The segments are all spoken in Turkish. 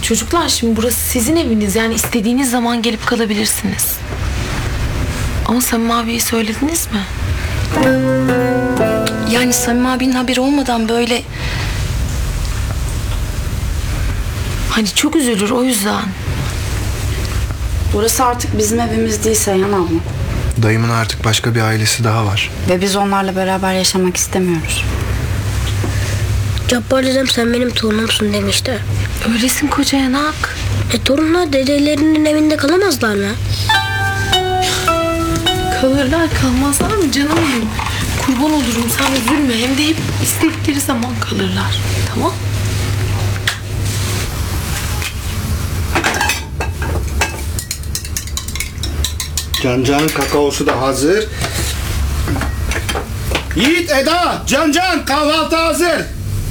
Çocuklar, şimdi burası sizin eviniz, yani istediğiniz zaman gelip kalabilirsiniz. Ama Samim abiye söylediniz mi? Yani Samim abinin haberi olmadan böyle... Hani çok üzülür, o yüzden. Burası artık bizim evimiz değil Seyhan abla. Dayımın artık başka bir ailesi daha var. Ve biz onlarla beraber yaşamak istemiyoruz. Cabbar dedem sen benim torunumsun demişti. Öylesin koca yanak. Torunlar dedelerinin evinde kalamazlar mı? Kalırlar, kalmazlar mı canım benim? Kurban olurum, sen üzülme. Hem de hep istedikleri zaman kalırlar. Tamam? Cancan'ın kakaosu da hazır. Yiğit, Eda, Cancan kahvaltı hazır.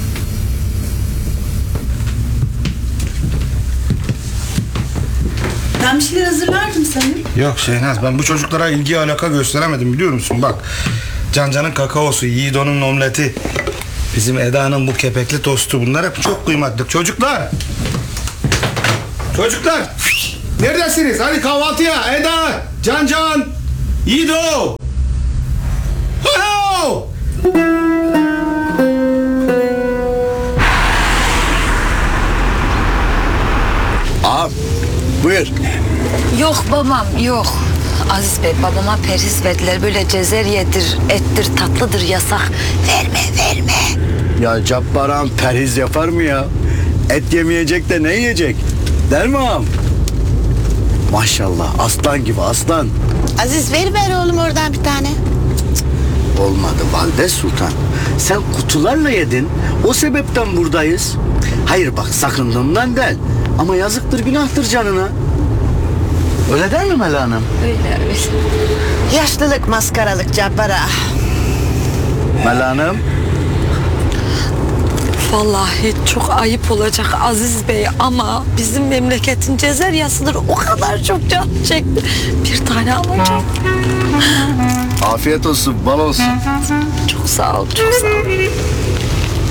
Ben bir şeyler hazırlardım Samim. Yok Şehnaz, ben bu çocuklara ilgi alaka gösteremedim, biliyor musun? Bak, Cancan'ın kakaosu, Yiğido'nun omleti, bizim Eda'nın bu kepekli tostu, bunlar hep çok kıymetli. Çocuklar! Çocuklar! Neredesiniz? Hadi kahvaltıya! Eda, Cancan, Yiğido! Hello! Ağam, buyur. Yok babam, yok. Aziz Bey, babama perhiz verdiler. Böyle cezeryedir, ettir, tatlıdır, yasak. Verme. Ya Cabbaran perhiz yapar mı ya? Et yemeyecek de ne yiyecek? Der mi ağam? Maşallah, aslan gibi aslan. Aziz ver oğlum oradan bir tane. Olmadı Valide Sultan. Sen kutularla yedin. O sebepten buradayız. Hayır bak, sakındığımdan değil. Ama yazıktır, günahtır canına. Öyle der mi Mela Hanım? Öyle. Yaşlılık maskaralık Cabbar'a. Mela Hanım. Vallahi çok ayıp olacak Aziz Bey ama bizim memleketin cezeryasıdır. O kadar çok can çekti. Bir tane alacağım. Afiyet olsun, bal olsun. Çok sağ ol, çok sağ ol.